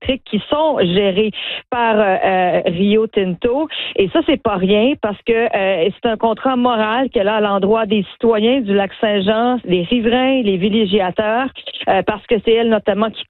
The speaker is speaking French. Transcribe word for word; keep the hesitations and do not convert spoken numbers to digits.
électriques qui sont gérées par euh, Rio Tinto. Et ça, c'est pas rien parce que euh, c'est un contrat moral qu'elle a à l'endroit des citoyens du lac Saint-Jean, les riverains, les villégiateurs, euh, parce que c'est elle notamment qui